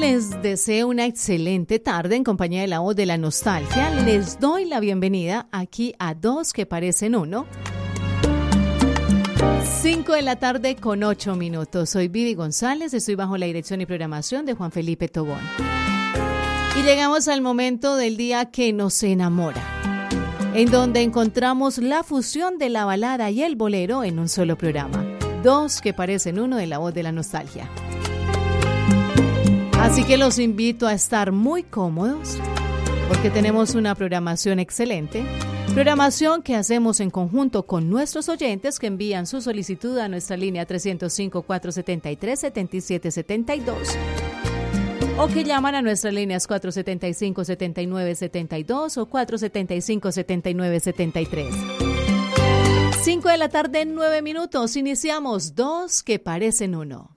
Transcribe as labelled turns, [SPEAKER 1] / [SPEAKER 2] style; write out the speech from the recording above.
[SPEAKER 1] les deseo una excelente tarde en compañía de la voz de la nostalgia. Les doy la bienvenida aquí a Dos que parecen uno. 5 de la tarde con 8 minutos. Soy Vivi González, estoy bajo la dirección y programación de Juan Felipe Tobón. Y llegamos al momento del día que nos enamora, en donde encontramos la fusión de la balada y el bolero en un solo programa. Dos que parecen uno de la voz de la nostalgia. Así que los invito a estar muy cómodos porque tenemos una programación excelente. Programación que hacemos en conjunto con nuestros oyentes que envían su solicitud a nuestra línea 305-473-7772 o que llaman a nuestras líneas 475-7972 o 475-7973. 5 de la tarde, 9 minutos. Iniciamos Dos que parecen uno.